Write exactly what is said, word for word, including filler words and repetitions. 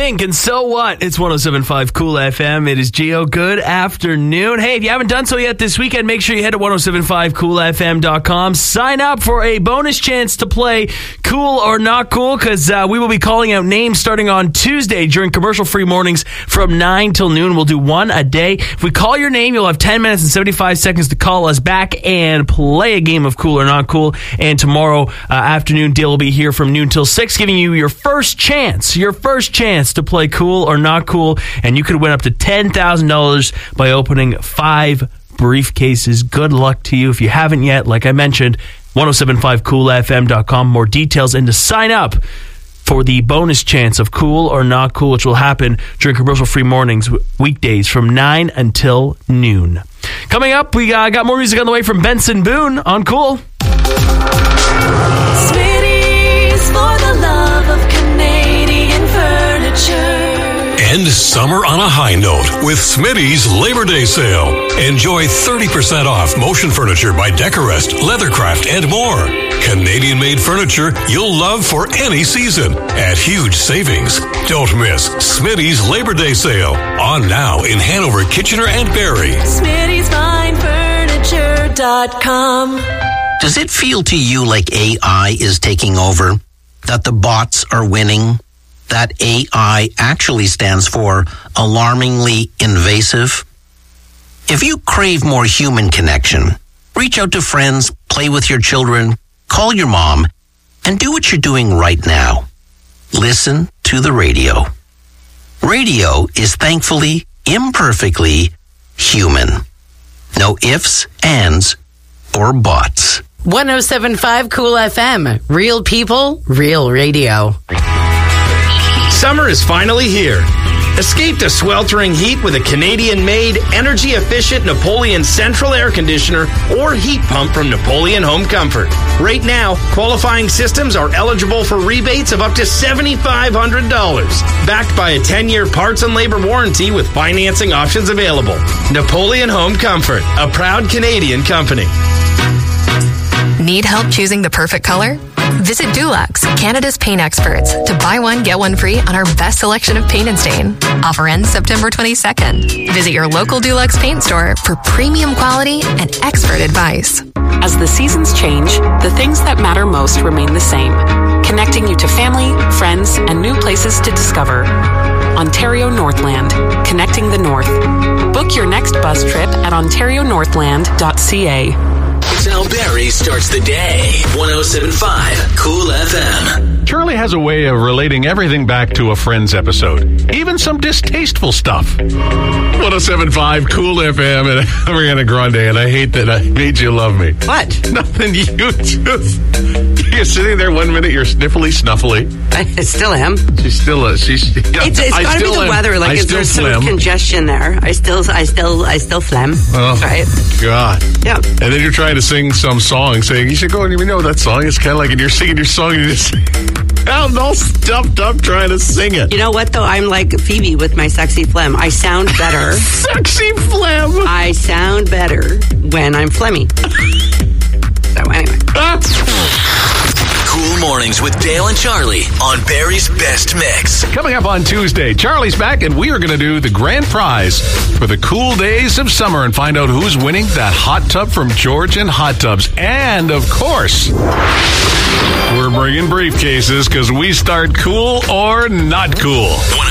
Pink, and so what? It's one oh seven point five Cool F M. It is Gio. Good afternoon. Hey, if you haven't done so yet this weekend, make sure you head to ten seventy-five cool f m dot com. Sign up for a bonus chance to play Cool or Not Cool, because uh, we will be calling out names starting on Tuesday during commercial-free mornings from nine till noon. We'll do one a day. If we call your name, you'll have ten minutes and seventy-five seconds to call us back and play a game of Cool or Not Cool. And tomorrow uh, afternoon, Dale will be here from noon till six, giving you your first chance, your first chance to play Cool or Not Cool, and you could win up to ten thousand dollars by opening five briefcases. Good luck to you. If you haven't yet, like I mentioned, ten seventy-five cool f m dot com. More details and to sign up for the bonus chance of Cool or Not Cool, which will happen during commercial-free mornings, weekdays from nine until noon. Coming up, we uh, got more music on the way from Benson Boone on Cool. Smitty's for the love of Canadian furniture. End summer on a high note with Smitty's Labor Day sale. Enjoy thirty percent off motion furniture by Decorest, Leathercraft, and more. Canadian-made furniture you'll love for any season at huge savings. Don't miss Smitty's Labor Day sale. On now in Hanover, Kitchener, and Barrie. Smitty's Fine Furniture dot com. Does it feel to you like A I is taking over? That the bots are winning? That A I actually stands for alarmingly invasive? If you crave more human connection, reach out to friends, play with your children, call your mom, and do what you're doing right now. Listen to the radio. Radio is thankfully, imperfectly human. No ifs, ands, or buts. ten seventy-five Cool F M. Real people, real radio. Summer is finally here. Escape the sweltering heat with a Canadian-made, energy-efficient Napoleon Central Air Conditioner or heat pump from Napoleon Home Comfort. Right now, qualifying systems are eligible for rebates of up to seven thousand five hundred dollars. Backed by a ten-year parts and labor warranty with financing options available. Napoleon Home Comfort, a proud Canadian company. Need help choosing the perfect color? Visit Dulux, Canada's paint experts, to buy one, get one free on our best selection of paint and stain. Offer ends September twenty-second. Visit your local Dulux paint store for premium quality and expert advice. As the seasons change, the things that matter most remain the same. Connecting you to family, friends, and new places to discover. Ontario Northland, connecting the North. Book your next bus trip at ontario northland dot c a. It's how Barrie starts the day. ten seventy-five Cool F M. Charlie has a way of relating everything back to a Friends episode, even some distasteful stuff. ten seventy-five Cool F M and Ariana Grande, and I hate that I made you love me. What? Nothing. You just you're sitting there one minute, you're sniffly snuffly. I still am. She's still a, she's. It's, it's got to be the am, weather. Like, is there some congestion there? I still, I still, I still phlegm. Oh, right? God. Yeah. And then you're trying to sing some song, saying you should go and even know that song. It's kind of like, and you're singing your song, and you just I'm all stuffed up trying to sing it. You know what, though? I'm like Phoebe with my sexy phlegm. I sound better. Sexy phlegm. I sound better when I'm phlegmy. So anyway. Cool Mornings with Dale and Charlie on Barrie's Best Mix. Coming up on Tuesday, Charlie's back, and we are going to do the grand prize for the cool days of summer and find out who's winning that hot tub from Georgian Hot Tubs. And, of course, we're bringing briefcases because we start Cool or Not Cool.